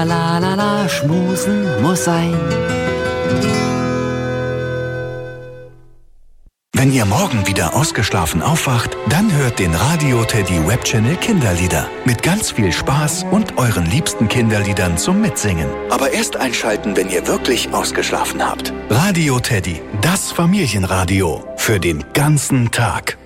la la la la, schmusen muss sein. Wenn ihr morgen wieder ausgeschlafen aufwacht, dann hört den Radio Teddy Webchannel Kinderlieder. Mit ganz viel Spaß und euren liebsten Kinderliedern zum Mitsingen. Aber erst einschalten, wenn ihr wirklich ausgeschlafen habt. Radio Teddy, das Familienradio. Für den ganzen Tag.